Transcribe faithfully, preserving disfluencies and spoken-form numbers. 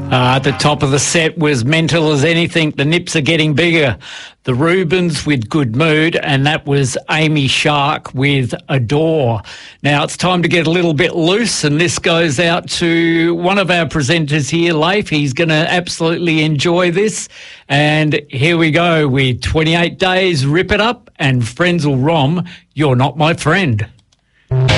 Uh, at the top of the set was Mental as Anything. The Nips Are Getting Bigger. The Rubens with Good Mood, and that was Amy Shark with Adore. Now it's time to get a little bit loose, and this goes out to one of our presenters here, Leif. He's going to absolutely enjoy this. And here we go with twenty-eight days, Rip It Up, and Frenzal Rhomb, You're Not My Friend.